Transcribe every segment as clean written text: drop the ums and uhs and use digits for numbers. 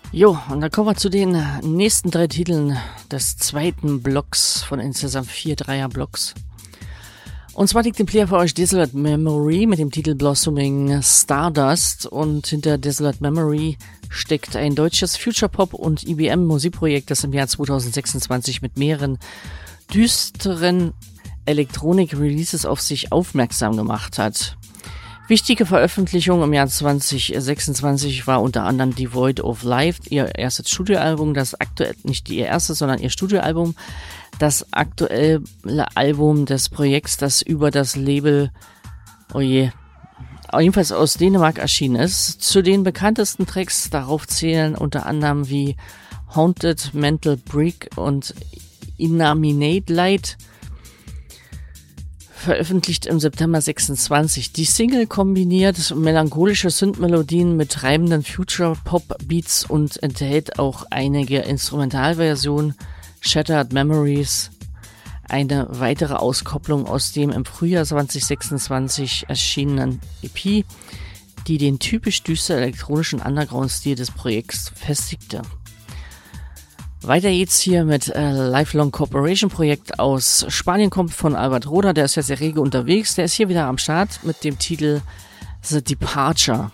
Jo, und dann kommen wir zu den nächsten 3 Titeln des zweiten Blocks von insgesamt 4 Dreier-Blocks. Und zwar liegt im Player für euch Desolate Memory mit dem Titel Blossoming Stardust, und hinter Desolate Memory steckt ein deutsches Future-Pop- und IBM-Musikprojekt, das im Jahr 2026 mit mehreren düsteren Elektronik-Releases auf sich aufmerksam gemacht hat. Wichtige Veröffentlichung im Jahr 2026 war unter anderem The Void of Life, ihr erstes Studioalbum, das aktuell, nicht ihr erstes, sondern ihr Studioalbum, das aktuelle Album des Projekts, das über das Label, jedenfalls aus Dänemark erschienen ist. Zu den bekanntesten Tracks darauf zählen unter anderem wie Haunted Mental Brick und Inanimate Light, veröffentlicht im September 26. Die Single kombiniert melancholische Synth-Melodien mit treibenden Future-Pop-Beats und enthält auch einige Instrumentalversionen. Shattered Memories, eine weitere Auskopplung aus dem im Frühjahr 2026 erschienenen EP, die den typisch düster elektronischen Underground-Stil des Projekts festigte. Weiter geht's hier mit Lifelong Cooperation Projekt aus Spanien, kommt von Albert Roder, der ist ja sehr rege unterwegs, der ist hier wieder am Start mit dem Titel The Departure.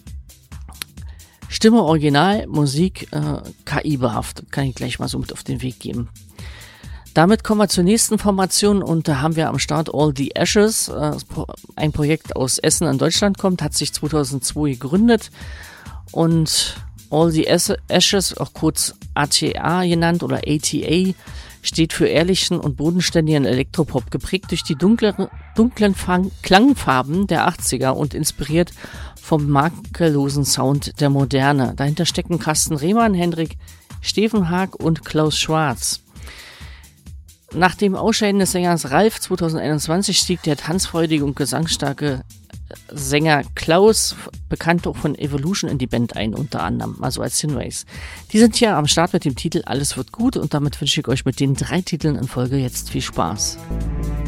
Stimme original, Musik KI-behaftet, kann ich gleich mal so mit auf den Weg geben. Damit kommen wir zur nächsten Formation und da haben wir am Start All the Ashes, ein Projekt aus Essen in Deutschland kommt, hat sich 2002 gegründet und All the Ashes, auch kurz ATA genannt oder ATA, steht für ehrlichen und bodenständigen Elektropop, geprägt durch die dunklen Klangfarben der 80er und inspiriert vom makellosen Sound der Moderne. Dahinter stecken Carsten Rehmann, Hendrik Stefenhaag und Klaus Schwarz. Nach dem Ausscheiden des Sängers Ralf 2021 stieg der tanzfreudige und gesangsstarke Sänger Klaus, bekannt auch von Evolution, in die Band ein, unter anderem, also als Hinweis. Die sind hier am Start mit dem Titel Alles wird gut und damit wünsche ich euch mit den 3 Titeln in Folge jetzt viel Spaß.